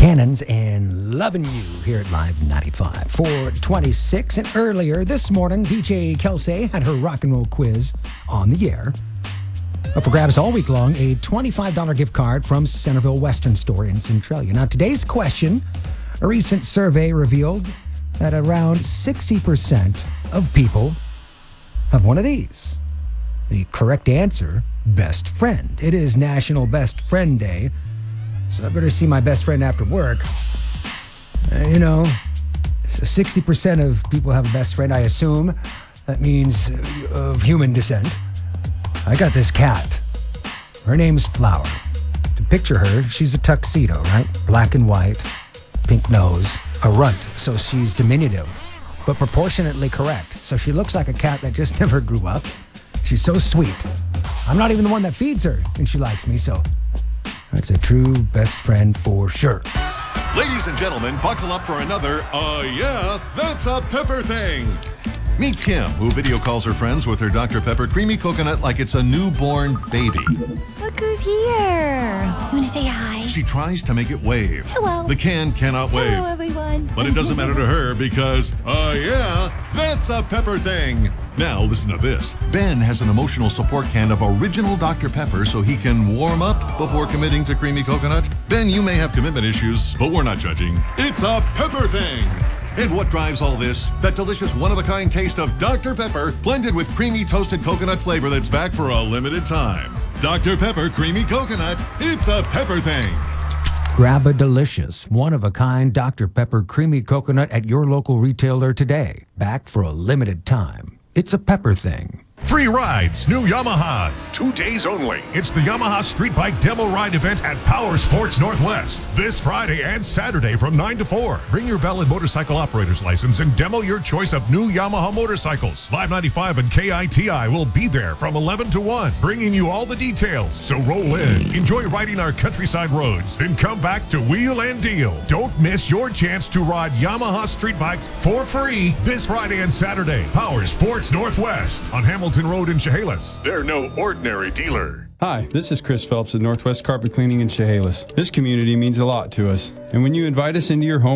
Cannons and Loving You here at Live 95. 426 and earlier this morning, DJ Kelsey had her rock and roll quiz on the air. Up for grabs all week long, a $25 gift card from Centerville Western Store in Centralia. Now, today's question, a recent survey revealed that around 60% of people have one of these. The correct answer, best friend. It is National Best Friend Day, so I better see my best friend after work. 60% of people have a best friend, I assume. That means of human descent. I got this cat. Her name's Flower. To picture her, she's a tuxedo, right? Black and white, pink nose, a runt, so she's diminutive, but proportionately correct. So she looks like a cat that just never grew up. She's so sweet. I'm not even the one that feeds her, and she likes me, so that's a true best friend for sure. Ladies and gentlemen, buckle up for another, yeah, that's a Pepper thing. Meet Kim, who video calls her friends with her Dr. Pepper creamy coconut like it's a newborn baby. Look who's here. You want to say hi? She tries to make it wave. Hello. The can cannot wave. Hello, everyone. But it doesn't matter to her because, yeah, that's a Pepper thing. Now listen to this. Ben has an emotional support can of original Dr. Pepper so he can warm up before committing to creamy coconut. Ben, you may have commitment issues, but we're not judging. It's a Pepper thing. And what drives all this? That delicious one-of-a-kind taste of Dr. Pepper blended with creamy toasted coconut flavor that's back for a limited time. Dr. Pepper Creamy Coconut. It's a Pepper thing. Grab a delicious, one-of-a-kind Dr. Pepper Creamy Coconut at your local retailer today. Back for a limited time. It's a Pepper thing. Free rides, new Yamahas, 2 days only. It's the Yamaha Street Bike Demo Ride event at Power Sports Northwest. This Friday and Saturday from 9 to 4. Bring your valid motorcycle operator's license and demo your choice of new Yamaha motorcycles. Live 95 and KITI will be there from 11 to 1, bringing you all the details. So roll in, enjoy riding our countryside roads, then come back to wheel and deal. Don't miss your chance to ride Yamaha street bikes for free this Friday and Saturday. Power Sports Northwest on Hamilton Road in Chehalis. They're no ordinary dealer. Hi, this is Chris Phelps at Northwest Carpet Cleaning in Chehalis. This community means a lot to us, and when you invite us into your home